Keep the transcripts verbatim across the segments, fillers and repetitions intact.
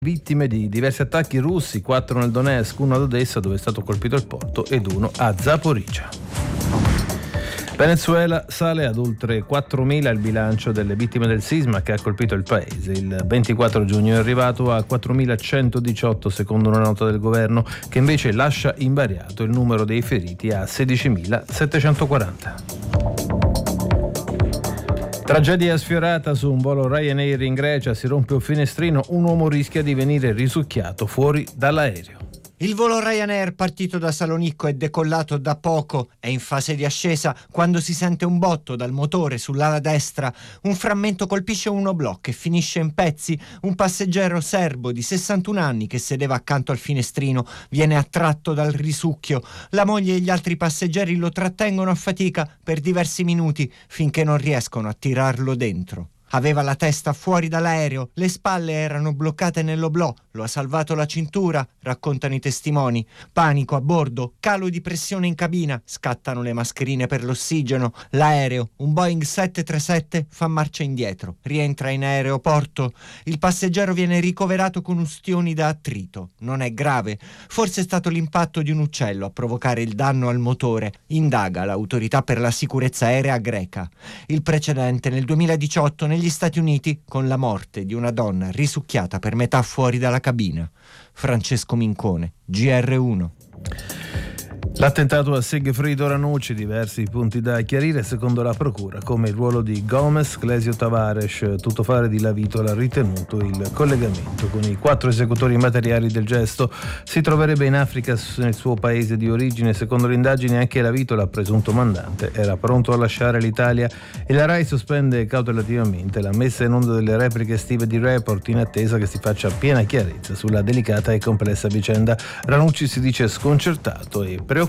Vittime di diversi attacchi russi, quattro nel Donetsk, uno ad Odessa dove è stato colpito il porto ed uno a Zaporizhzhia. Venezuela sale ad oltre quattromila il bilancio delle vittime del sisma che ha colpito il paese. Il ventiquattro giugno è arrivato a quattromilacentodiciotto secondo una nota del governo, che invece lascia invariato il numero dei feriti a sedicimilasettecentoquaranta. Tragedia sfiorata su un volo Ryanair in Grecia, si rompe un finestrino, un uomo rischia di venire risucchiato fuori dall'aereo. Il volo Ryanair partito da Salonicco e decollato da poco è in fase di ascesa quando si sente un botto dal motore sull'ala destra. Un frammento colpisce un oblò e finisce in pezzi. Un passeggero serbo di sessantuno anni che sedeva accanto al finestrino viene attratto dal risucchio. La moglie e gli altri passeggeri lo trattengono a fatica per diversi minuti finché non riescono a tirarlo dentro. Aveva la testa fuori dall'aereo, le spalle erano bloccate nell'oblò, lo ha salvato la cintura, raccontano i testimoni. Panico a bordo, calo di pressione in cabina, scattano le mascherine per l'ossigeno. L'aereo, un Boeing sette tre sette, fa marcia indietro, rientra in aeroporto. Il passeggero viene ricoverato con ustioni da attrito. Non è grave, forse è stato l'impatto di un uccello a provocare il danno al motore. Indaga l'autorità per la sicurezza aerea greca. Il precedente nel duemiladiciotto negli Stati Uniti con la morte di una donna risucchiata per metà fuori dalla cabina. Francesco Mincone, G R uno. L'attentato a Sigfrido Ranucci, diversi punti da chiarire secondo la procura, come il ruolo di Gomez, Clesio Tavares, tuttofare di Lavitola, ritenuto il collegamento con i quattro esecutori materiali del gesto. Si troverebbe in Africa, nel suo paese di origine. Secondo l'indagine anche Lavitola, presunto mandante, era pronto a lasciare l'Italia e la RAI sospende cautelativamente la messa in onda delle repliche estive di Report in attesa che si faccia piena chiarezza sulla delicata e complessa vicenda. Ranucci si dice sconcertato e preoccupato.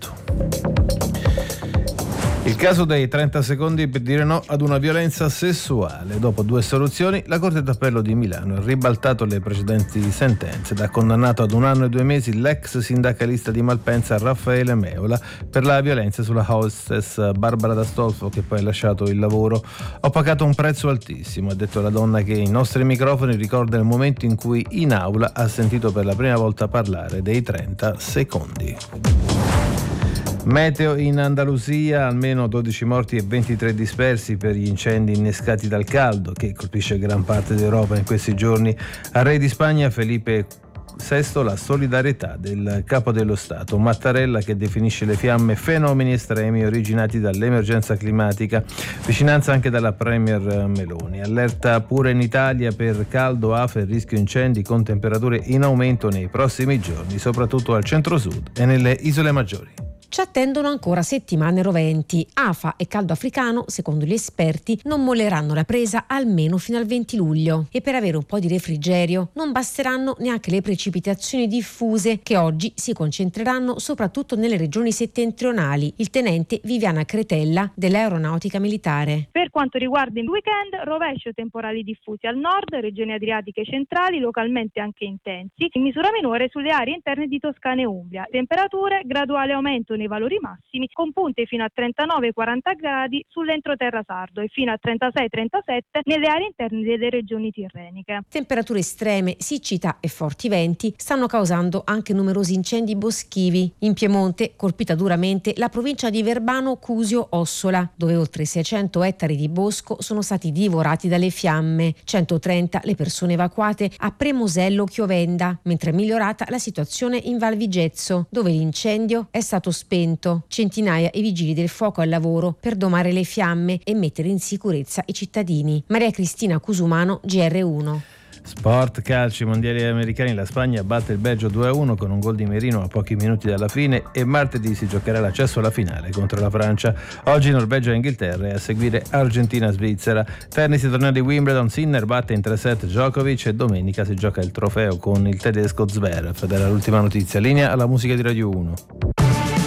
Il caso dei trenta secondi per dire no ad una violenza sessuale. Dopo due soluzioni, la Corte d'Appello di Milano ha ribaltato le precedenti sentenze ed ha condannato ad un anno e due mesi l'ex sindacalista di Malpensa Raffaele Meola per la violenza sulla hostess Barbara D'Astolfo, che poi ha lasciato il lavoro. Ho pagato un prezzo altissimo, ha detto la donna, che ai nostri microfoni ricorda il momento in cui in aula ha sentito per la prima volta parlare dei trenta secondi. Meteo in Andalusia, almeno dodici morti e ventitré dispersi per gli incendi innescati dal caldo che colpisce gran parte d'Europa in questi giorni. Al re di Spagna Felipe sesto la solidarietà del capo dello Stato Mattarella, che definisce le fiamme fenomeni estremi originati dall'emergenza climatica. Vicinanza anche dalla premier Meloni. Allerta pure in Italia per caldo, afa e rischio incendi con temperature in aumento nei prossimi giorni, soprattutto al centro-sud e nelle isole maggiori. Ci attendono ancora settimane roventi. Afa e caldo africano, secondo gli esperti, non molleranno la presa almeno fino al venti luglio. E per avere un po' di refrigerio non basteranno neanche le precipitazioni diffuse, che oggi si concentreranno soprattutto nelle regioni settentrionali. Il tenente Viviana Cretella dell'Aeronautica Militare. Per quanto riguarda il weekend, rovescio temporali diffusi al nord, regioni adriatiche centrali, localmente anche intensi, in misura minore sulle aree interne di Toscana e Umbria. Temperature, graduale aumento nei valori massimi, con punte fino a trentanove quaranta gradi sull'entroterra sardo e fino a trentasei trentasette nelle aree interne delle regioni tirreniche. Temperature estreme, siccità e forti venti stanno causando anche numerosi incendi boschivi. In Piemonte, colpita duramente la provincia di Verbano Cusio Ossola, dove oltre seicento ettari di bosco sono stati divorati dalle fiamme. centotrenta le persone evacuate a Premosello Chiovenda, mentre è migliorata la situazione in Val Vigezzo, dove l'incendio è stato spento. Centinaia i vigili del fuoco al lavoro per domare le fiamme e mettere in sicurezza i cittadini. Maria Cristina Cusumano, G R uno. Sport, calcio, mondiali americani. La Spagna batte il Belgio due a uno con un gol di Merino a pochi minuti dalla fine e martedì si giocherà l'accesso alla finale contro la Francia. Oggi Norvegia e Inghilterra e a seguire Argentina-Svizzera. Tennis e torneo di Wimbledon, Sinner batte in tre set Djokovic e domenica si gioca il trofeo con il tedesco Zverev. Ed era l'ultima notizia. Linea alla musica di Radio uno.